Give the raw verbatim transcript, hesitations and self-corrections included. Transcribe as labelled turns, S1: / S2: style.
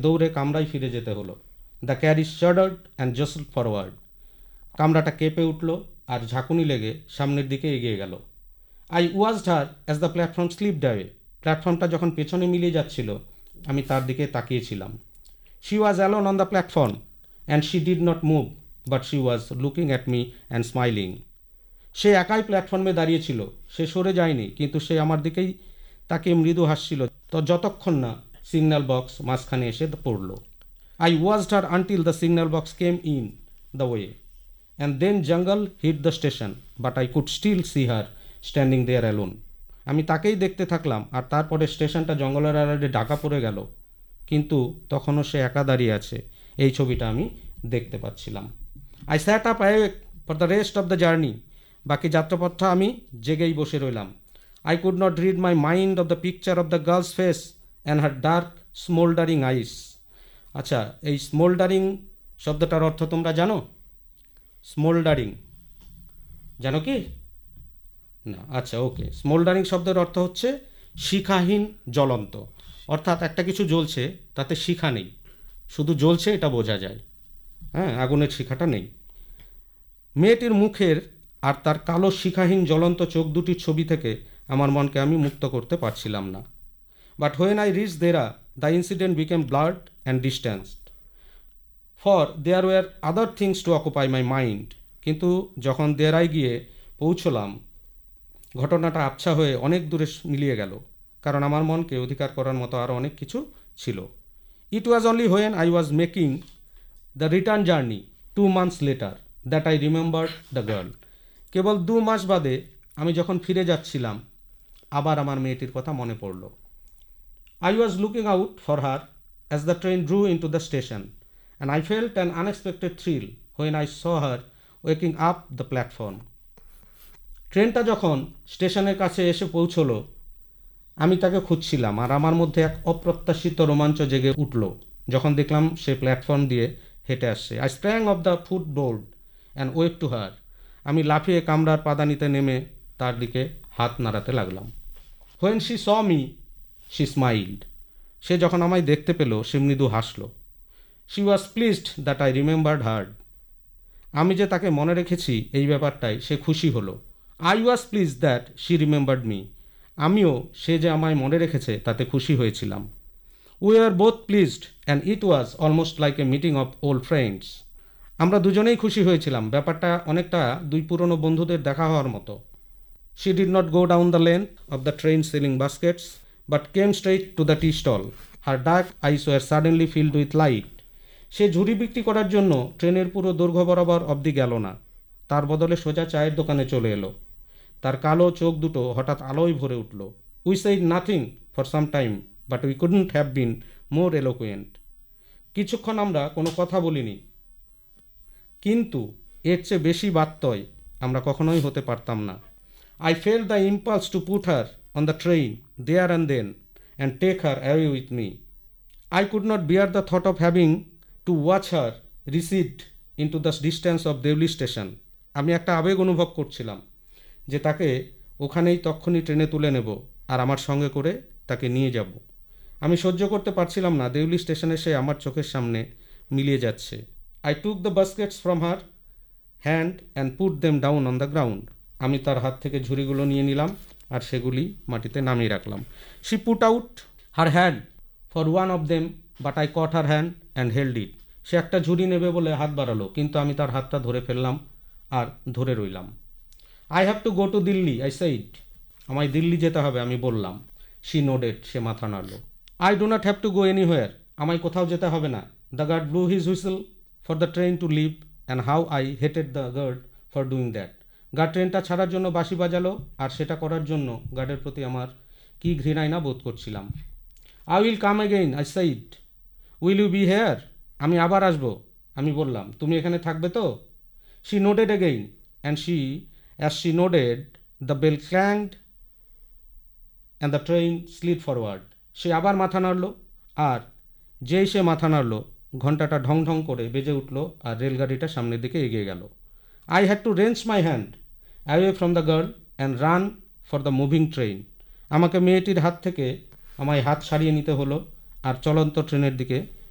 S1: দৌড়ে কামরায় ফিরে যেতে হলো। The caries শাডার্ড and জসলড forward. কামরাটা কেঁপে উঠল আর ঝাঁকুনি লেগে সামনের দিকে এগিয়ে গেল। I watched her as the platform slipped away. প্ল্যাটফর্মটা যখন পেছনে মিলিয়ে যাচ্ছিল আমি তার দিকে তাকিয়েছিলাম। She was alone on the platform and she did not move, but she was looking at me and smiling. সে একাই প্ল্যাটফর্মে দাঁড়িয়েছিল, সে সরে যায়নি, কিন্তু সে আমার দিকেই তাকে মৃদু হাসছিল, তো যতক্ষণ না সিগন্যাল বক্স মাঝখানে এসে পড়ল। I watched her until the signal box came in the way and then জঙ্গল hit the station, but I could still C her standing there alone. আমি তাকেই দেখতে থাকলাম, আর তারপরে স্টেশনটা জঙ্গলের আড়ালে ঢাকা পড়ে গেল, কিন্তু তখনও সে একা দাঁড়িয়ে আছে, এই ছবিটা আমি দেখতে পাচ্ছিলাম। I sat up awake for the rest of the journey. বাকি যাত্রাপথটা আমি জেগেই বসে রইলাম। I could not read my mind of the picture of the girls face and her dark স্মোল্ডারিং আইস। আচ্ছা, এই স্মোল্ডারিং শব্দটার অর্থ তোমরা জানো? স্মোল্ডারিং জানো কি না? আচ্ছা, ওকে। স্মোল্ডারিং শব্দের অর্থ হচ্ছে শিখাহীন, জ্বলন্ত। অর্থাৎ একটা কিছু জ্বলছে, তাতে শিখা নেই, শুধু জ্বলছে, এটা বোঝা যায়। হ্যাঁ, আগুনের শিখাটা নেই। মেয়েটির মুখের আর তার কালো শিখাহীন জ্বলন্ত চোখ দুটির ছবি থেকে আমার মনকে আমি মুক্ত করতে পারছিলাম না। But when I reach দেরা, the incident became blurred and ডিস্ট্যান্সড, for there were other things to occupy my mind. কিন্তু যখন দেরায় গিয়ে পৌঁছলাম, ঘটনাটা আবছা হয়ে অনেক দূরে মিলিয়ে গেল, কারণ আমার মনকে অধিকার করার মতো আরও অনেক কিছু ছিল। ইট was only when I was making the return journey to months later that I remembered the girl. কেবল দু মাস বাদে আমি যখন ফিরে যাচ্ছিলাম, আবার আমার মেয়েটির কথা মনে পড়ল। I was looking out for her as the train ড্রু in to the station and I felt an unexpected thrill when I saw her waking up the platform. ট্রেনটা যখন স্টেশনের কাছে এসে পৌঁছলো, আমি তাকে খুঁজছিলাম, আর আমার মধ্যে এক অপ্রত্যাশিত রোমাঞ্চ জেগে উঠল যখন দেখলাম সে প্ল্যাটফর্ম দিয়ে হেঁটে আসছে। I sprang of the ফুটবোর্ড and wave to her. আমি লাফিয়ে কামরার পাদানিতে নেমে তার দিকে হাত নাড়াতে লাগলাম। When she saw me she smiled. সে যখন আমায় দেখতে পেল, সে মৃদু হাসল। She was pleased that I remembered হার। আমি যে তাকে মনে রেখেছি এই ব্যাপারটাই সে খুশি হলো। I was pleased that she remembered me. আমিও সে যে আমায় মনে রেখেছে তাতে খুশি হয়েছিলাম। We are both pleased and it was almost like a meeting of old friends. আমরা দুজনেই খুশি হয়েছিলাম, ব্যাপারটা অনেকটা দুই পুরনো বন্ধুদের দেখা হওয়ার মতো। She did not go down the length of the train selling baskets but came straight to the tea stall. Her dark eyes were suddenly filled with light. সে ঝুড়ি বিক্রি করার জন্য ট্রেনের পুরো দৈর্ঘ্য বরাবর অবধি গেল না, তার বদলে সোজা চায়ের দোকানে চলে এলো। তার কালো চোখ দুটো হঠাৎ আলোয় ভরে উঠল। We said nothing for some time but we couldn't have been more eloquent. কিছুক্ষণ আমরা কোনো কথা বলিনি, কিন্তু এর চেয়ে বেশি বাত্যয় আমরা কখনোই হতে পারতাম না। I felt the impulse to put her on the train there and then and take her away with me. I could not bear the thought of having to watch her রিসিড in to the distance of Deuli station. আমি একটা আবেগ অনুভব করছিলাম যে তাকে ওখানেই তক্ষুনি ট্রেনে তুলে নেব আর আমার সঙ্গে করে তাকে নিয়ে যাব। আমি সহ্য করতে পারছিলাম না দেউলি স্টেশনে সে আমার চোখের সামনে মিলিয়ে যাচ্ছে। I took the baskets from her hand and put them down on the ground. আমি তার হাত থেকে ঝুড়িগুলো নিয়ে নিলাম আর সেগুলি মাটিতে নামিয়ে রাখলাম। She put out her hand for one of them but I caught her hand and held ইট। সে একটা ঝুড়ি নেবে বলে হাত বাড়ালো, কিন্তু আমি তার হাতটা ধরে ফেললাম আর ধরে রইলাম। I have to go to Delhi I said. আমায় দিল্লি যেতে হবে, আমি বললাম। শি নোডেড, সে মাথা নাড়ল। I do not have to go anywhere. আমায় কোথাও যেতে হবে না। The guard blue his whistle for the train two live and how I hated the guard for doing that. Guard ট্রেনটা ছাড়ার জন্য বাঁশি বাজালো, আর সেটা করার জন্য গার্ডের প্রতি আমার কী ঘৃণাই না বোধ করছিলাম। I will come again I said. Will you be here? আমি আবার আসবো, আমি বললাম। তুমি এখানে থাকবে তো? She nodded again and she As she nodded, the bell clanged and the train slid forward. সে আবার মাথা নাড়ল, আর যেই সে মাথা নাড়ল ঘন্টাটা ঢং ঢং করে বেজে উঠল আর রেলগাড়িটা সামনের দিকে এগিয়ে গেল। I had to wrench my hand away from the girl and run for the moving train. আমাকে মেয়েটির হাত থেকে আমায় হাত ছাড়িয়ে নিতে হলো আর চলন্ত ট্রেনের দিকে